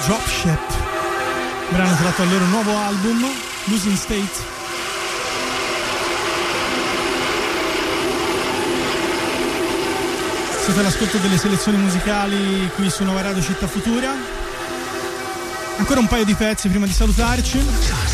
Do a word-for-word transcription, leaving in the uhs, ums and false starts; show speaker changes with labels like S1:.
S1: Dropship, brano tratto dal loro nuovo album Losing State. Siete all'ascolto delle selezioni musicali qui su Nova Radio Città Futura. Ancora un paio di pezzi prima di salutarci.